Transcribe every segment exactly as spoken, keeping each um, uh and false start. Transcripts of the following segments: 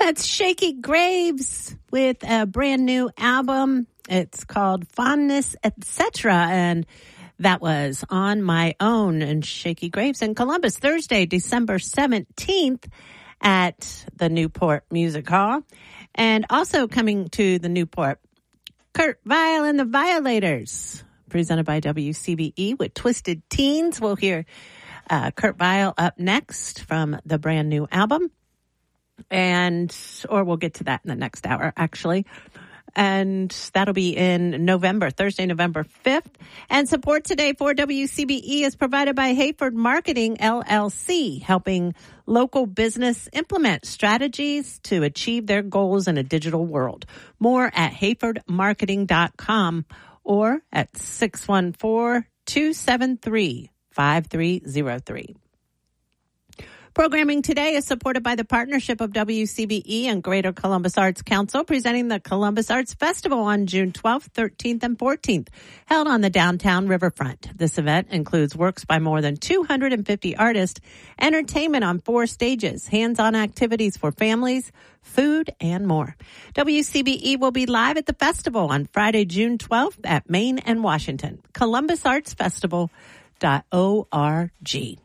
That's Shaky Graves with a brand new album. It's called Fondness, et cetera. And that was On My Own. And Shaky Graves in Columbus, Thursday, December seventeenth at the Newport Music Hall. And also coming to the Newport, Kurt Vile and the Violators, presented by W C B E with Twisted Teens. We'll hear uh, Kurt Vile up next from the brand new album. And, or we'll get to that in the next hour, actually. And that'll be in November, Thursday, November fifth. And support today for W C B E is provided by Hayford Marketing, L L C, helping local business implement strategies to achieve their goals in a digital world. More at hayford marketing dot com or at six one four, two seven three, five three zero three. Programming today is supported by the partnership of W C B E and Greater Columbus Arts Council, presenting the Columbus Arts Festival on June twelfth, thirteenth, and fourteenth, held on the downtown riverfront. This event includes works by more than two hundred fifty artists, entertainment on four stages, hands-on activities for families, food, and more. W C B E will be live at the festival on Friday, June twelfth at Main and Washington. columbus arts festival dot org.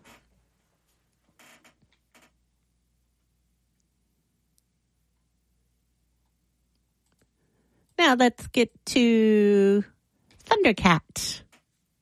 Now let's get to Thundercat.